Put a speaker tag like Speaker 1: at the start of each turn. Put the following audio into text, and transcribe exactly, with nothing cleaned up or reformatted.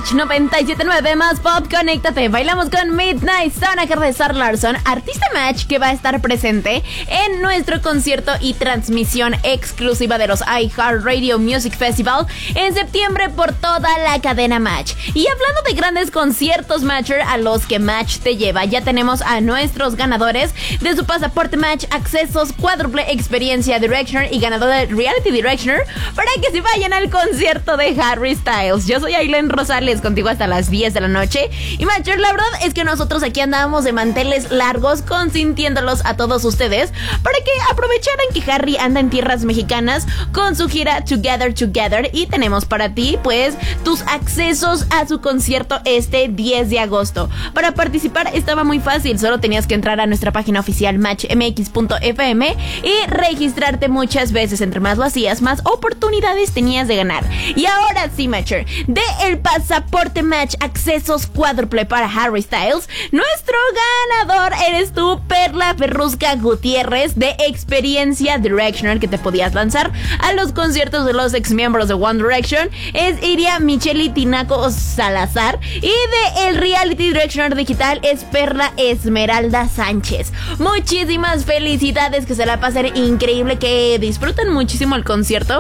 Speaker 1: Match noventa y siete punto nueve más pop, conéctate. Bailamos con Midnight Sun de Zara Larsson, artista Match que va a estar presente en nuestro concierto y transmisión exclusiva de los iHeartRadio Music Festival en septiembre por toda la cadena Match. Y hablando de grandes conciertos Matcher a los que Match te lleva, ya tenemos a nuestros ganadores de su pasaporte Match, accesos cuádruple, experiencia Directioner y ganador de Reality Directioner para que se vayan al concierto de Harry Styles. Yo soy Aileen Rosales, contigo hasta las diez de la noche. Y Matcher, la verdad es que nosotros aquí andábamos de manteles largos consintiéndolos a todos ustedes para que aprovecharan que Harry anda en tierras mexicanas con su gira Together Together, y tenemos para ti pues tus accesos a su concierto este diez de agosto. Para participar estaba muy fácil, solo tenías que entrar a nuestra página oficial match m x punto f m y registrarte muchas veces. Entre más lo hacías, más oportunidades tenías de ganar. Y ahora sí, Matcher, de el pasaporte Match accesos cuádruple para Harry Styles, nuestro ganador eres tú, Perla Ferrusca Gutiérrez, de Experiencia Directioner, que te podías lanzar a los conciertos de los ex miembros de One Direction. Es Iria Micheli Tinaco Salazar, y de el Reality Directioner digital es Perla Esmeralda Sánchez. Muchísimas felicidades, que se la pasen increíble, que disfruten muchísimo el concierto